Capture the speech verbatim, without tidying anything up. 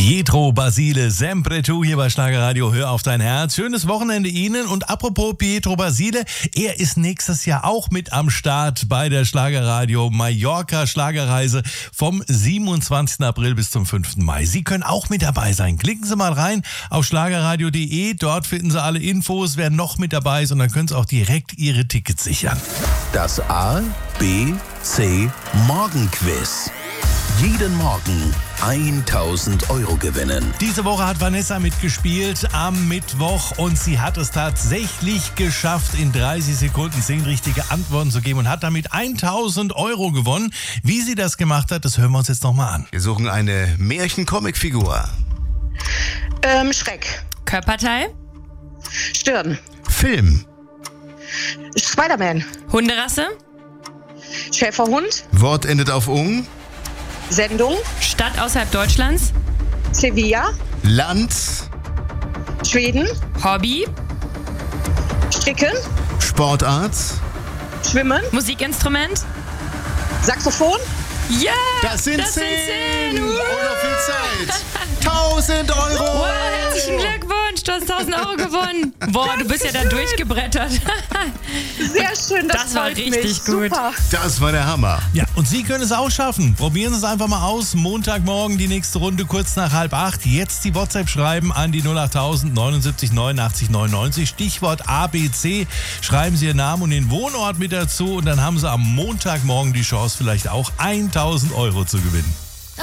Pietro Basile, sempre tu hier bei Schlagerradio, hör auf dein Herz. Schönes Wochenende Ihnen und apropos Pietro Basile, er ist nächstes Jahr auch mit am Start bei der Schlagerradio Mallorca Schlagerreise vom siebenundzwanzigsten April bis zum fünften Mai. Sie können auch mit dabei sein. Klicken Sie mal rein auf schlagerradio punkt de, dort finden Sie alle Infos, wer noch mit dabei ist und dann können Sie auch direkt Ihre Tickets sichern. Das A, B, C Morgenquiz. Jeden Morgen tausend Euro gewinnen. Diese Woche hat Vanessa mitgespielt am Mittwoch und sie hat es tatsächlich geschafft, in dreißig Sekunden zehn richtige Antworten zu geben und hat damit tausend Euro gewonnen. Wie sie das gemacht hat, das hören wir uns jetzt nochmal an. Wir suchen eine Märchen-Comic-Figur. Ähm, Schreck. Körperteil. Stirn. Film. Spider-Man. Hunderasse. Schäferhund. Wort endet auf ung. Sendung. Stadt außerhalb Deutschlands. Sevilla. Land. Schweden. Hobby. Stricken. Sportart. Schwimmen. Musikinstrument. Saxophon. Ja! Das sind das zehn! Sind zehn. Und noch viel Zeit! tausend Euro! Wow, herzlichen Glückwunsch, du hast tausend Euro gewonnen. Boah, du bist ja da durchgebrettert. Sehr schön, das, Das war freut richtig mich. gut. Super. Das war der Hammer. Ja, und Sie können es auch schaffen. Probieren Sie es einfach mal aus. Montagmorgen die nächste Runde kurz nach halb acht. Jetzt die WhatsApp schreiben an die null achttausend neunundsiebzig neunundachtzig neunundneunzig. Stichwort A B C. Schreiben Sie Ihren Namen und den Wohnort mit dazu und dann haben Sie am Montagmorgen die Chance, vielleicht auch tausend Euro zu gewinnen.